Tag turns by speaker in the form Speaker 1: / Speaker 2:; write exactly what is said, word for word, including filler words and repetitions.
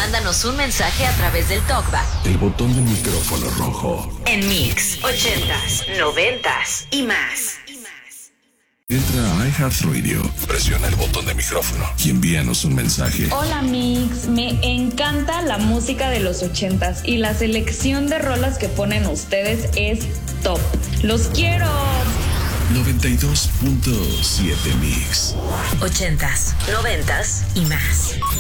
Speaker 1: mándanos un mensaje a través del TalkBack.
Speaker 2: El botón del micrófono rojo.
Speaker 1: En Mix, ochentas, noventas y más.
Speaker 2: Entra a iHeartRadio, presiona el botón de micrófono y envíanos un mensaje.
Speaker 3: Hola Mix, me encanta la música de los ochentas y la selección de rolas que ponen ustedes es top. ¡Los quiero!
Speaker 2: noventa y dos punto siete Mix.
Speaker 1: Ochentas, noventas y más.